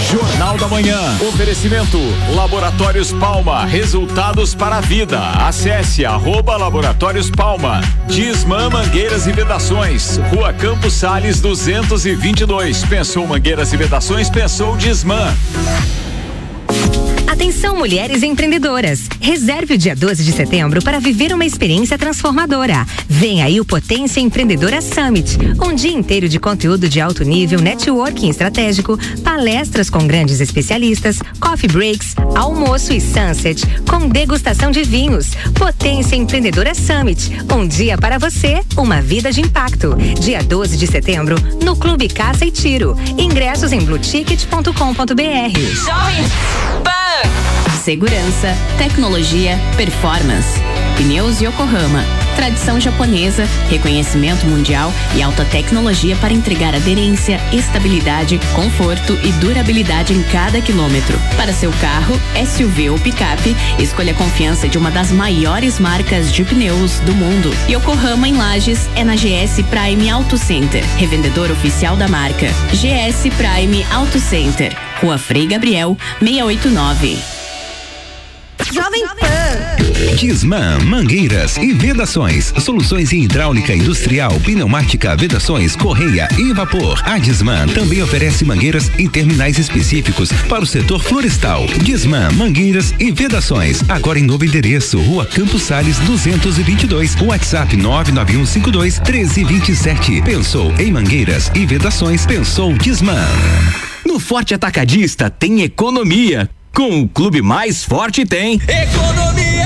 Jornal da Manhã. Oferecimento Laboratórios Palma. Resultados para a vida. Acesse @Laboratórios Palma. Disman Mangueiras e Vedações. Rua Campos Sales 222. Pensou mangueiras e vedações? Pensou Disman. Atenção, mulheres empreendedoras. Reserve o dia 12 de setembro para viver uma experiência transformadora. Vem aí o Potência Empreendedora Summit. Um dia inteiro de conteúdo de alto nível, networking estratégico, palestras com grandes especialistas, coffee breaks, almoço e sunset, com degustação de vinhos. Potência Empreendedora Summit. Um dia para você, uma vida de impacto. Dia 12 de setembro, no Clube Caça e Tiro. Ingressos em blueticket.com.br. Jovem Pan. Segurança, tecnologia, performance. Pneus Yokohama. Tradição japonesa, reconhecimento mundial e alta tecnologia para entregar aderência, estabilidade, conforto e durabilidade em cada quilômetro. Para seu carro, SUV ou picape, escolha a confiança de uma das maiores marcas de pneus do mundo. Yokohama em Lages é na GS Prime Auto Center, revendedor oficial da marca. GS Prime Auto Center, Rua Frei Gabriel, 689. Jovem Pan. Disman Mangueiras e Vedações. Soluções em hidráulica industrial, pneumática, vedações, correia e vapor. A Disman também oferece mangueiras em terminais específicos para o setor florestal. Disman Mangueiras e Vedações. Agora em novo endereço, Rua Campos Sales 222. WhatsApp 99152-1327. Pensou em mangueiras e vedações? Pensou Disman. No Forte Atacadista tem economia. Com o Clube Mais Forte tem economia!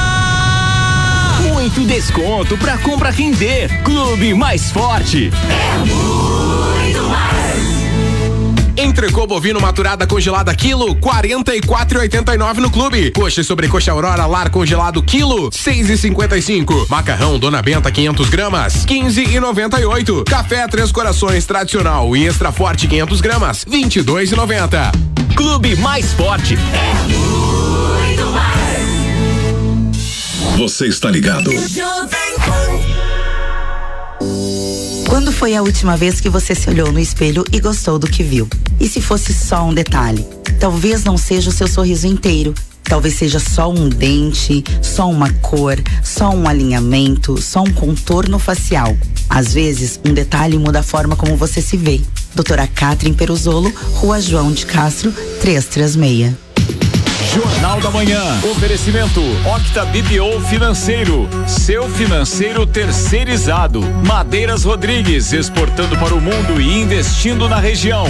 Muito desconto pra compra render. Clube Mais Forte. É muito mais. Entrecô bovino maturada congelada quilo, 44,89 no Clube. Coxa e sobrecoxa Aurora lar congelado quilo, 6,55. Macarrão Dona Benta 500 gramas, 15,98. Café Três Corações tradicional e extra forte 500 gramas, 22,90. Clube Mais Forte. É muito mais. Você está ligado? Quando foi a última vez que você se olhou no espelho e gostou do que viu? E se fosse só um detalhe? Talvez não seja o seu sorriso inteiro. Talvez seja só um dente, só uma cor, só um alinhamento, só um contorno facial. Às vezes, um detalhe muda a forma como você se vê. Doutora Catherine Peruzolo, Rua João de Castro, 336. Jornal da Manhã. Oferecimento Octa BPO Financeiro. Seu financeiro terceirizado. Madeiras Rodrigues, exportando para o mundo e investindo na região.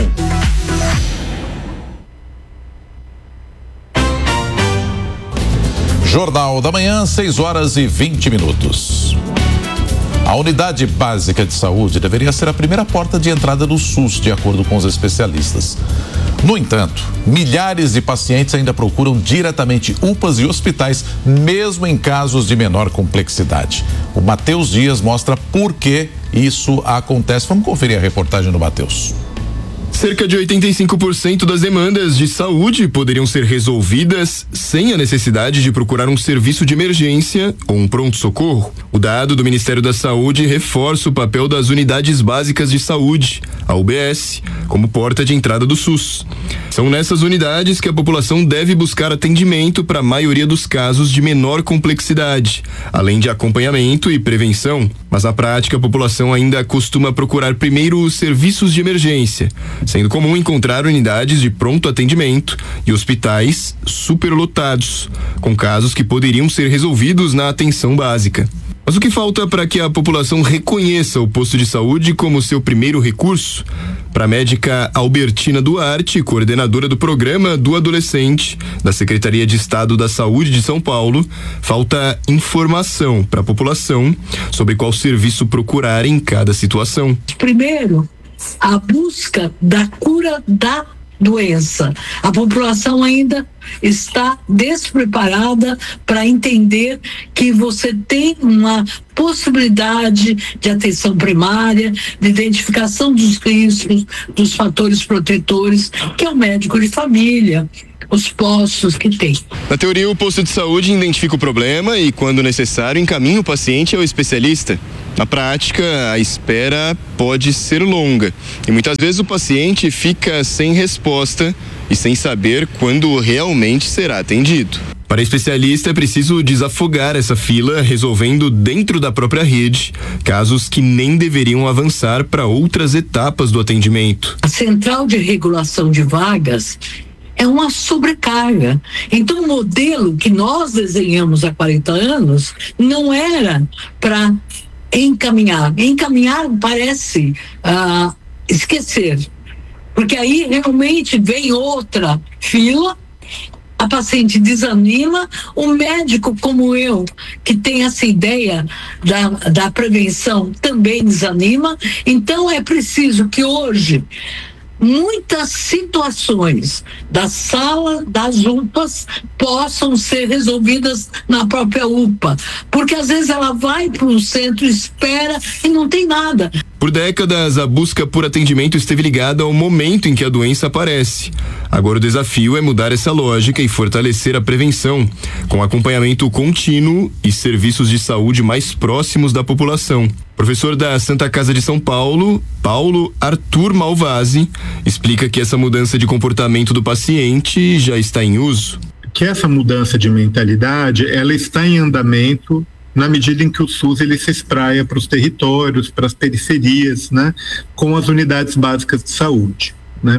Jornal da Manhã, 6h20. A unidade básica de saúde deveria ser a primeira porta de entrada do SUS, de acordo com os especialistas. No entanto, milhares de pacientes ainda procuram diretamente UPAs e hospitais, mesmo em casos de menor complexidade. O Matheus Dias mostra por que isso acontece. Vamos conferir a reportagem do Matheus. Cerca de 85% das demandas de saúde poderiam ser resolvidas sem a necessidade de procurar um serviço de emergência ou um pronto-socorro. O dado do Ministério da Saúde reforça o papel das unidades básicas de saúde, a UBS, como porta de entrada do SUS. São nessas unidades que a população deve buscar atendimento para a maioria dos casos de menor complexidade, além de acompanhamento e prevenção. Mas na prática, a população ainda costuma procurar primeiro os serviços de emergência, sendo comum encontrar unidades de pronto atendimento e hospitais superlotados, com casos que poderiam ser resolvidos na atenção básica. Mas o que falta para que a população reconheça o posto de saúde como seu primeiro recurso? Para a médica Albertina Duarte, coordenadora do programa do adolescente da Secretaria de Estado da Saúde de São Paulo, falta informação para a população sobre qual serviço procurar em cada situação. Primeiro, a busca da cura da doença. A população ainda está despreparada para entender que você tem uma possibilidade de atenção primária, de identificação dos riscos, dos fatores protetores, que é o médico de família, os postos que tem. Na teoria, o posto de saúde identifica o problema e, quando necessário, encaminha o paciente ao especialista. Na prática, a espera pode ser longa e muitas vezes o paciente fica sem resposta e sem saber quando realmente será atendido. Para especialista, é preciso desafogar essa fila, resolvendo dentro da própria rede casos que nem deveriam avançar para outras etapas do atendimento. A central de regulação de vagas é uma sobrecarga. Então, o modelo que nós desenhamos há 40 anos não era para encaminhar. Encaminhar parece esquecer, porque aí realmente vem outra fila, a paciente desanima, o médico como eu, que tem essa ideia da prevenção, também desanima. Então é preciso que hoje muitas situações da sala das UPAs possam ser resolvidas na própria UPA, porque às vezes ela vai para um centro, espera e não tem nada. Por décadas, a busca por atendimento esteve ligada ao momento em que a doença aparece. Agora o desafio é mudar essa lógica e fortalecer a prevenção, com acompanhamento contínuo e serviços de saúde mais próximos da população. Professor da Santa Casa de São Paulo, Paulo Arthur Malvasi, explica que essa mudança de comportamento do paciente já está em uso. Que essa mudança de mentalidade, ela está em andamento na medida em que o SUS ele se espraia para os territórios, para as periferias, né, com as unidades básicas de saúde, né?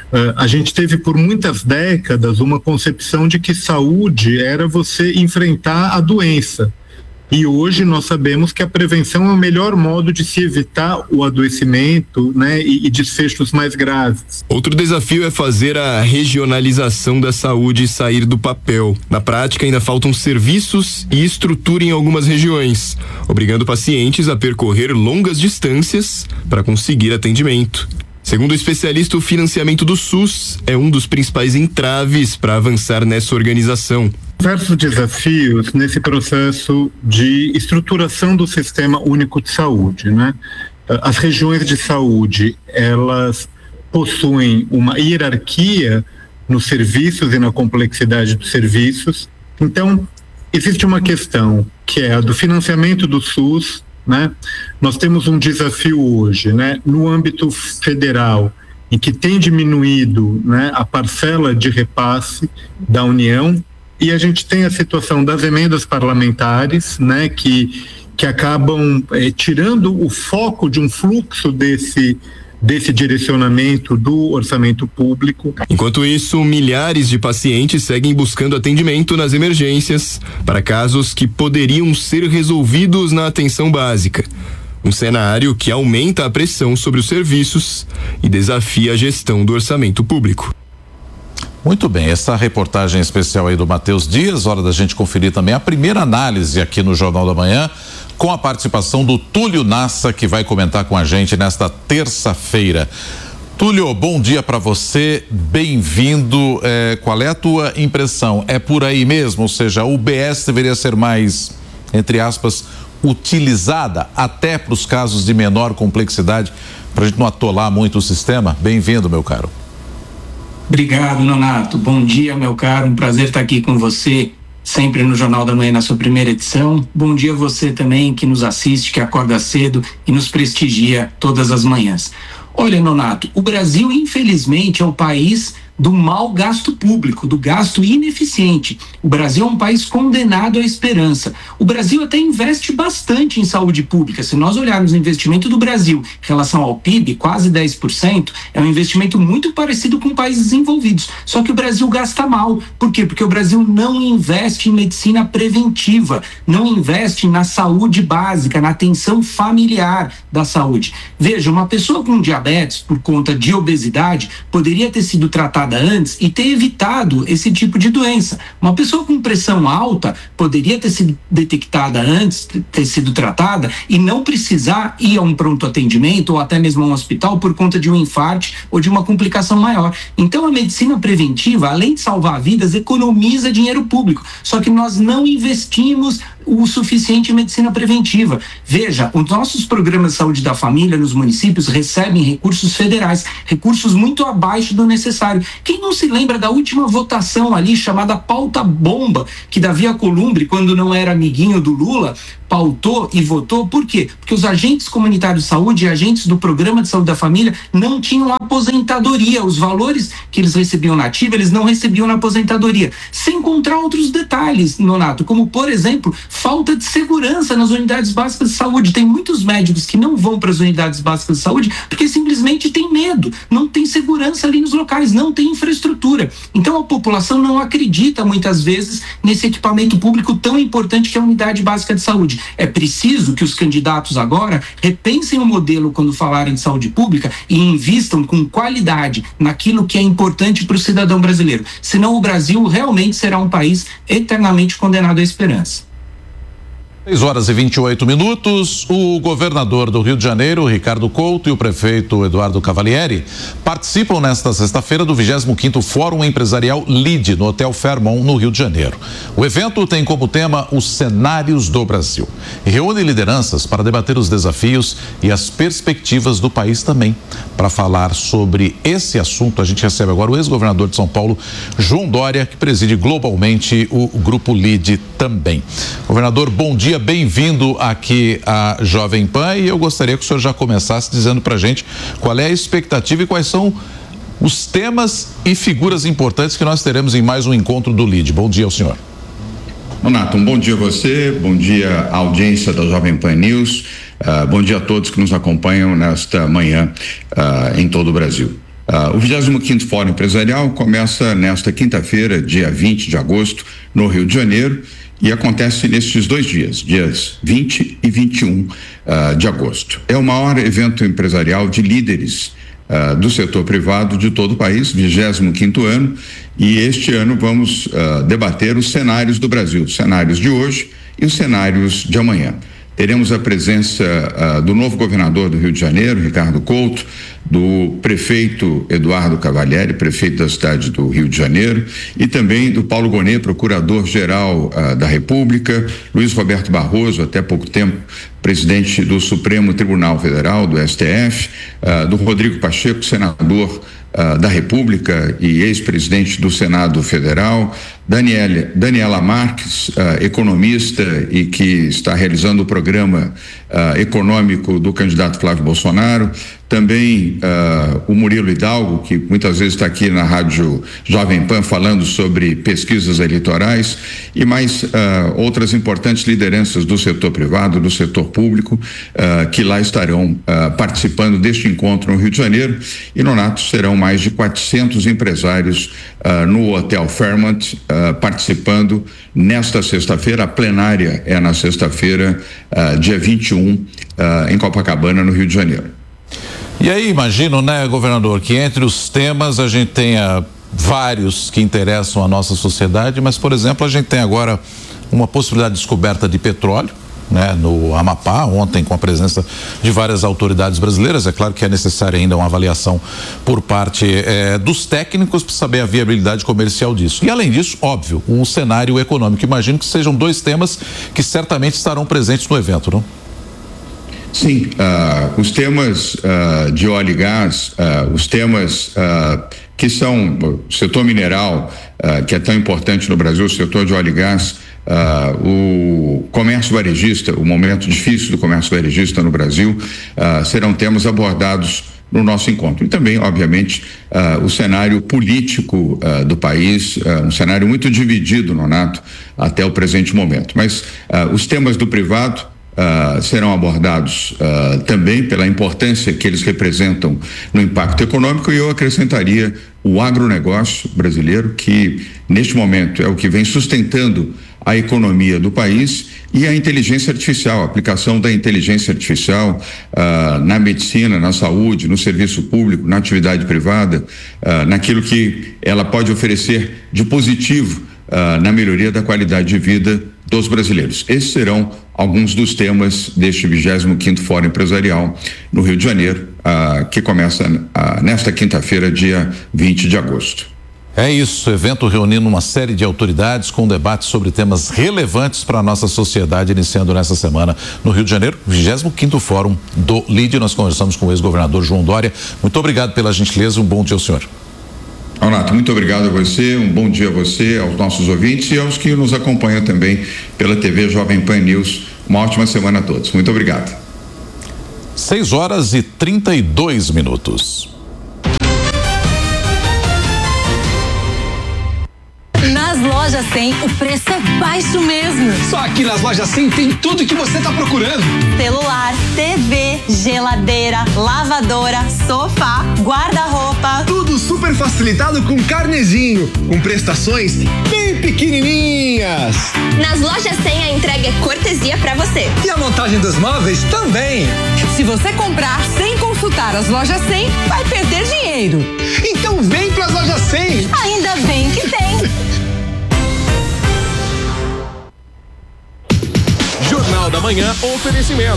A gente teve por muitas décadas uma concepção de que saúde era você enfrentar a doença. E hoje nós sabemos que a prevenção é o melhor modo de se evitar o adoecimento, né, e desfechos mais graves. Outro desafio é fazer a regionalização da saúde sair do papel. Na prática, ainda faltam serviços e estrutura em algumas regiões, obrigando pacientes a percorrer longas distâncias para conseguir atendimento. Segundo o especialista, o financiamento do SUS é um dos principais entraves para avançar nessa organização. Diversos desafios nesse processo de estruturação do Sistema Único de Saúde, né? As regiões de saúde, elas possuem uma hierarquia nos serviços e na complexidade dos serviços. Então, existe uma questão que é a do financiamento do SUS, né? Nós temos um desafio hoje, né, no âmbito federal, em que tem diminuído, né, a parcela de repasse da União, e a gente tem a situação das emendas parlamentares, né, que acabam tirando o foco de um fluxo desse direcionamento do orçamento público. Enquanto isso, milhares de pacientes seguem buscando atendimento nas emergências para casos que poderiam ser resolvidos na atenção básica. Um cenário que aumenta a pressão sobre os serviços e desafia a gestão do orçamento público. Muito bem, essa reportagem especial aí do Matheus Dias, hora da gente conferir também a primeira análise aqui no Jornal da Manhã, com a participação do Túlio Nassa, que vai comentar com a gente nesta terça-feira. Túlio, bom dia para você, bem-vindo. Qual é a tua impressão? É por aí mesmo? Ou seja, a UBS deveria ser mais, entre aspas, utilizada até para os casos de menor complexidade, para a gente não atolar muito o sistema? Bem-vindo, meu caro. Obrigado, Nonato. Bom dia, meu caro. Um prazer estar aqui com você, sempre no Jornal da Manhã, na sua primeira edição. Bom dia a você também, que nos assiste, que acorda cedo e nos prestigia todas as manhãs. Olha, Nonato, o Brasil, infelizmente, é o país do mau gasto público, do gasto ineficiente. O Brasil é um país condenado à esperança. O Brasil até investe bastante em saúde pública. Se nós olharmos o investimento do Brasil em relação ao PIB, quase 10%, é um investimento muito parecido com países desenvolvidos. Só que o Brasil gasta mal. Por quê? Porque o Brasil não investe em medicina preventiva, não investe na saúde básica, na atenção familiar da saúde. Veja, uma pessoa com diabetes, por conta de obesidade, poderia ter sido tratada antes e ter evitado esse tipo de doença. Uma pessoa com pressão alta poderia ter sido detectada antes, ter sido tratada e não precisar ir a um pronto atendimento ou até mesmo a um hospital por conta de um infarto ou de uma complicação maior. Então a medicina preventiva, além de salvar vidas, economiza dinheiro público. Só que nós não investimos o suficiente em medicina preventiva. Veja, os nossos programas de saúde da família nos municípios recebem recursos federais, recursos muito abaixo do necessário. Quem não se lembra da última votação ali, chamada pauta bomba, que Davi Alcolumbre, quando não era amiguinho do Lula, pautou e votou? Por quê? Porque os agentes comunitários de saúde e agentes do programa de saúde da família não tinham aposentadoria. Os valores que eles recebiam na ativa, eles não recebiam na aposentadoria. Sem encontrar outros detalhes, Nonato, como, por exemplo, falta de segurança nas unidades básicas de saúde. Tem muitos médicos que não vão para as unidades básicas de saúde porque simplesmente tem medo, não tem segurança ali nos locais, não tem infraestrutura. Então a população não acredita muitas vezes nesse equipamento público tão importante que é a unidade básica de saúde. É preciso que os candidatos agora repensem o modelo quando falarem de saúde pública e invistam com qualidade naquilo que é importante para o cidadão brasileiro. Senão o Brasil realmente será um país eternamente condenado à esperança. 6h28. O governador do Rio de Janeiro, Ricardo Couto, e o prefeito Eduardo Cavalieri participam nesta sexta-feira do 25º Fórum Empresarial LIDE, no Hotel Fairmont, no Rio de Janeiro. O evento tem como tema os cenários do Brasil e reúne lideranças para debater os desafios e as perspectivas do país também. Para falar sobre esse assunto, a gente recebe agora o ex-governador de São Paulo, João Dória, que preside globalmente o Grupo LIDE também. Governador, bom dia. Bem-vindo aqui à Jovem Pan, e eu gostaria que o senhor já começasse dizendo pra gente qual é a expectativa e quais são os temas e figuras importantes que nós teremos em mais um encontro do LIDE. Bom dia ao senhor. Nonato, um bom dia a você, bom dia à audiência da Jovem Pan News, bom dia a todos que nos acompanham nesta manhã em todo o Brasil. O 25º Fórum Empresarial começa nesta quinta-feira, dia 20 de agosto, no Rio de Janeiro, e acontece nestes 2 dias, dias 20 e 21 de agosto. É o maior evento empresarial de líderes do setor privado de todo o país, 25º ano, e este ano vamos debater os cenários do Brasil, os cenários de hoje e os cenários de amanhã. Teremos a presença do novo governador do Rio de Janeiro, Ricardo Couto, do prefeito Eduardo Cavalieri, prefeito da cidade do Rio de Janeiro, e também do Paulo Gonet, procurador-geral da República, Luiz Roberto Barroso, até pouco tempo presidente do Supremo Tribunal Federal, do STF, do Rodrigo Pacheco, senador da República e ex-presidente do Senado Federal, Daniela Marques, economista e que está realizando o programa econômico do candidato Flávio Bolsonaro, também o Murilo Hidalgo, que muitas vezes está aqui na Rádio Jovem Pan falando sobre pesquisas eleitorais, e mais outras importantes lideranças do setor privado, do setor público, que lá estarão participando deste encontro no Rio de Janeiro. E, Nonato, serão mais de 400 empresários no Hotel Fairmont participando nesta sexta-feira. A plenária é na sexta-feira, dia 21, em Copacabana, no Rio de Janeiro. E aí, imagino, né, governador, que entre os temas a gente tenha vários que interessam a nossa sociedade, mas, por exemplo, a gente tem agora uma possibilidade de descoberta de petróleo, né, no Amapá, ontem, com a presença de várias autoridades brasileiras. É claro que é necessária ainda uma avaliação por parte dos técnicos para saber a viabilidade comercial disso. E, além disso, óbvio, o cenário econômico. Imagino que sejam 2 temas que certamente estarão presentes no evento, não? Sim, os temas de óleo e gás, os temas que são o setor mineral, que é tão importante no Brasil, o setor de óleo e gás, o comércio varejista, o momento difícil do comércio varejista no Brasil, serão temas abordados no nosso encontro. E também, obviamente, o cenário político do país, um cenário muito dividido, Nonato, até o presente momento. Mas os temas do privado serão abordados também pela importância que eles representam no impacto econômico, e eu acrescentaria o agronegócio brasileiro, que neste momento é o que vem sustentando a economia do país, e a inteligência artificial, a aplicação da inteligência artificial na medicina, na saúde, no serviço público, na atividade privada, naquilo que ela pode oferecer de positivo na melhoria da qualidade de vida dos brasileiros. Esses serão alguns dos temas deste 25º Fórum Empresarial no Rio de Janeiro, que começa nesta quinta-feira, dia 20 de agosto. É isso, evento reunindo uma série de autoridades com debates sobre temas relevantes para a nossa sociedade, iniciando nessa semana no Rio de Janeiro, 25º Fórum do LIDE. Nós conversamos com o ex-governador João Dória. Muito obrigado pela gentileza, um bom dia ao senhor. Renato, muito obrigado a você, um bom dia a você, aos nossos ouvintes e aos que nos acompanham também pela TV Jovem Pan News. Uma ótima semana a todos. Muito obrigado. 6h32. Nas lojas 100, o preço é baixo mesmo. Só aqui nas lojas 100 tem tudo que você está procurando. Celular, TV, geladeira, lavadora, sofá, guarda-roupa. Tudo super facilitado com carnezinho, com prestações bem pequenininhas. Nas lojas 100 a entrega é cortesia pra você. E a montagem dos móveis também. Se você comprar sem consultar as lojas 100, vai perder dinheiro. Então vem pras lojas 100. Ainda bem que tem. Jornal da Manhã, oferecimento.